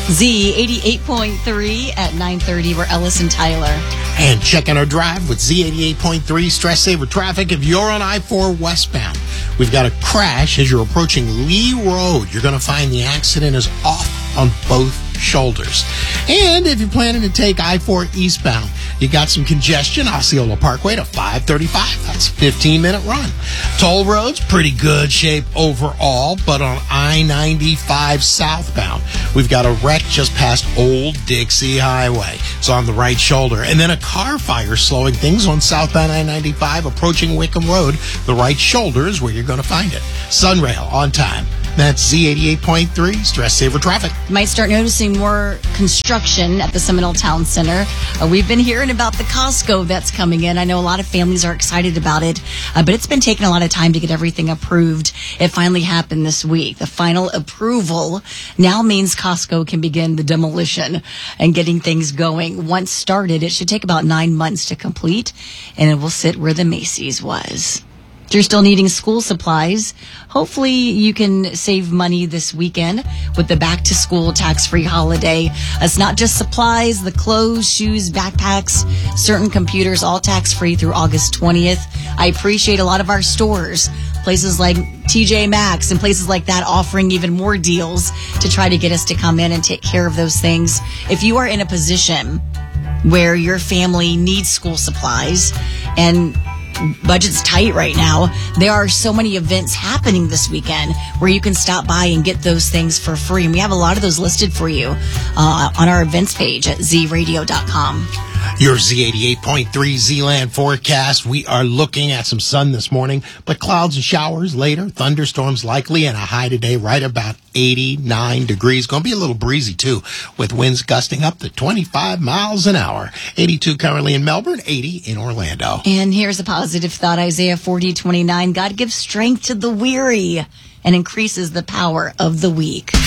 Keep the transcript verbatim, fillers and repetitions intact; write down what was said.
Z eighty-eight point three at nine thirty. We're Ellis and Tyler. And checking our drive with Z eighty-eight point three Stress Saver Traffic. If you're on I four westbound, we've got a crash as you're approaching Lee Road. You're going to find the accident is off on both shoulders. And if you're planning to take I four eastbound, you got some congestion, Osceola Parkway to five thirty-five. That's a fifteen-minute run. Toll roads, pretty good shape overall, but on I ninety-five southbound, we've got a wreck just past Old Dixie Highway. It's on the right shoulder. And then a car fire slowing things on southbound I ninety-five approaching Wickham Road. The right shoulder is where you're going to find it. Sunrail on time. That's Z eighty-eight point three Stress Saver Traffic. You might start noticing more construction at the Seminole Town Center. Uh, we've been hearing about the Costco that's coming in. I know a lot of families are excited about it, uh, but it's been taking a lot of time to get everything approved. It finally happened this week. The final approval now means Costco can begin the demolition and getting things going. Once started, it should take about nine months to complete, and it will sit where the Macy's was. If you're still needing school supplies, hopefully you can save money this weekend with the back-to-school tax-free holiday. It's not just supplies, the clothes, shoes, backpacks, certain computers, all tax-free through August twentieth. I appreciate a lot of our stores, places like T J Maxx and places like that, offering even more deals to try to get us to come in and take care of those things. If you are in a position where your family needs school supplies and budget's tight right now, there are so many events happening this weekend where you can stop by and get those things for free. And we have a lot of those listed for you uh, on our events page at z radio dot com. Your Z eighty-eight point three Z-Land forecast. We are looking at some sun this morning, but clouds and showers later. Thunderstorms likely, and a high today right about eighty-nine degrees. Going to be a little breezy, too, with winds gusting up to twenty-five miles an hour. eighty-two currently in Melbourne, eighty in Orlando. And here's a positive thought. Isaiah forty twenty-nine. God gives strength to the weary and increases the power of the weak.